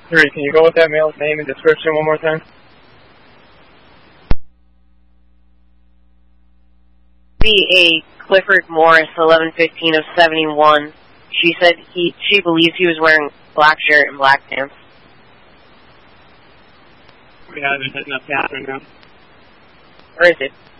Three, can you go with that male's name and description one more time? B.A. Clifford Morris, 11/15 of 71. She said she believes he was wearing black shirt and black pants. Yeah, they're heading up Catherine now. Where is it?